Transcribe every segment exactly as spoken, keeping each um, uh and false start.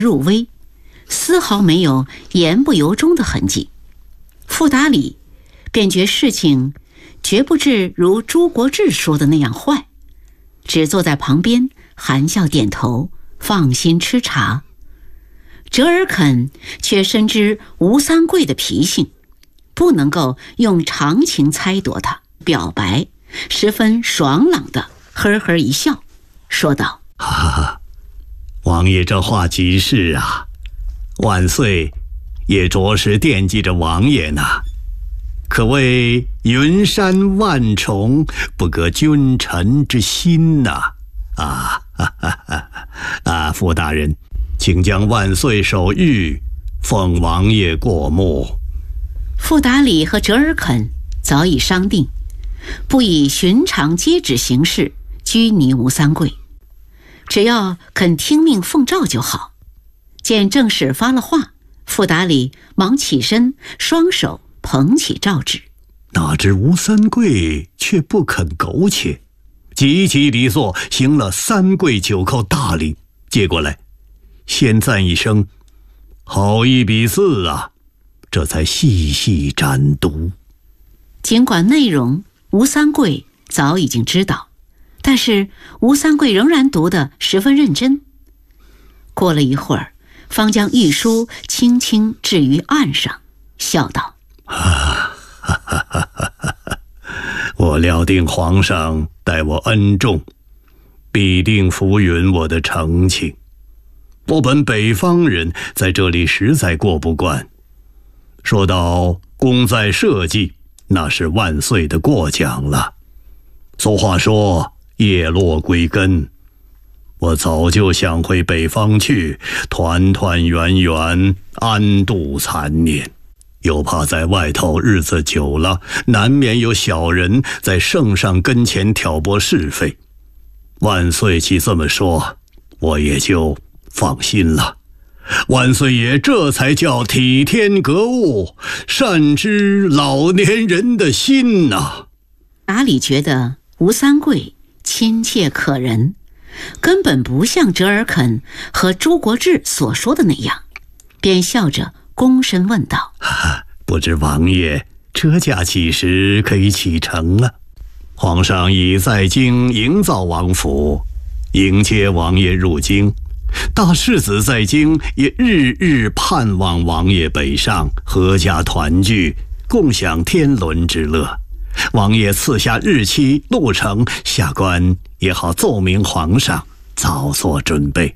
入微，丝毫没有言不由衷的痕迹。傅达理便觉事情绝不至如朱国治说的那样坏，只坐在旁边含笑点头，放心吃茶。折耳肯却深知吴三桂的脾性，不能够用常情猜度他，表白十分爽朗的呵呵一笑，说道： 哈哈，王爷这话极是啊，万岁也着实惦记着王爷呢，可谓云山万重，不隔君臣之心呐！啊哈哈哈啊！傅大人，请将万岁手谕，奉王爷过目。 傅达理和折耳肯早已商定，不以寻常接旨行事拘泥吴三桂，只要肯听命奉诏就好。见正使发了话，傅达理忙起身，双手捧起诏纸。 哪知吴三桂却不肯苟且，急急离座，行了三跪九叩大礼，接过来，先赞一声：“好一笔字啊！”这才细细展读。 尽管内容吴三桂早已经知道，但是吴三桂仍然读得十分认真。过了一会儿，方将玉书轻轻置于案上，笑道： 啊，哈哈哈哈哈！我料定皇上待我恩重，必定浮允我的诚情。我本北方人，在这里实在过不惯。说到功在社稷，那是万岁的过奖了。俗话说叶落归根，我早就想回北方去，团团圆圆安度残年，又怕在外头日子久了，难免有小人在圣上跟前挑拨是非。万岁既这么说，我也就放心了。万岁爷这才叫体天格物，善知老年人的心呐、啊。 达理觉得吴三桂亲切可人，根本不像折耳肯和朱国治所说的那样，便笑着躬身问道： 不知王爷车驾几时可以启程啊？皇上已在京营造王府，迎接王爷入京。大世子在京也日日盼望王爷北上，阖家团聚，共享天伦之乐。王爷赐下日期路程，下官也好奏明皇上，早做准备。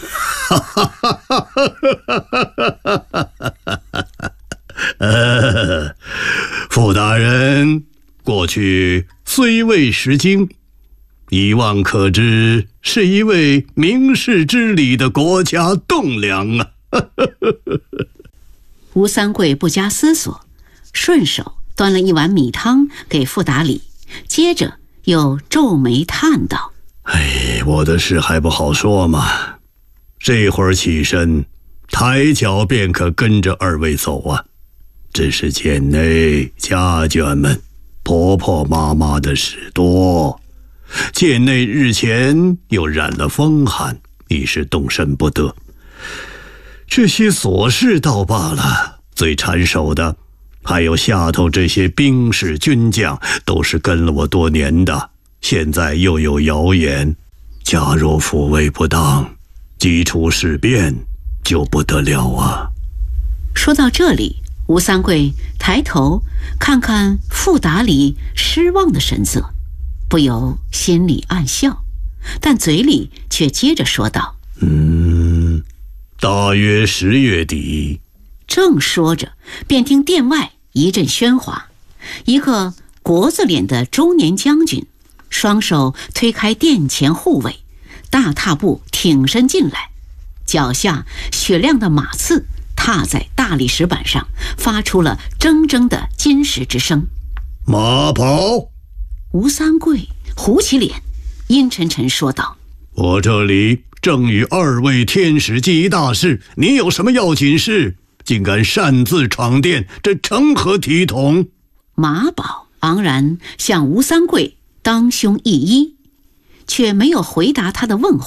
呃，傅大人过去虽未识京，一望可知是一位明事之理的国家栋梁啊！ 吴三桂不加思索，顺手端了一碗米汤给傅达理，接着又皱眉叹道： 哎，我的事还不好说嘛，这会儿起身，抬脚便可跟着二位走啊。只是贱内家眷们婆婆妈妈的事多，贱内日前又染了风寒，一时动身不得。这些琐事倒罢了，最缠手的还有下头这些兵士军将，都是跟了我多年的，现在又有谣言，假若抚慰不当，几处事变就不得了啊。 说到这里，吴三桂抬头看看傅达理失望的神色，不由心里暗笑，但嘴里却接着说道： 嗯，大约十月底。 正说着，便听殿外一阵喧哗，一个国字脸的中年将军双手推开殿前护卫，大踏步挺身进来，脚下雪亮的马刺踏在大理石板上，发出了铮铮的金石之声。 马跑！ 吴三桂糊起脸，阴沉沉说道： 我这里正与二位天使议大事，你有什么要紧事，竟敢擅自闯殿，这成何体统？ 马宝昂然向吴三桂当胸一揖，却没有回答他的问话。